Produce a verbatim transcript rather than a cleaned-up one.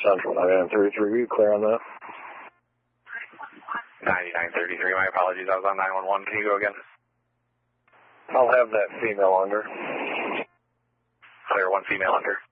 Central ninety-nine thirty-three, you clear on that? ninety-nine thirty-three, my apologies, I was on nine one one, can you go again? I'll have that female under. Clear one female under.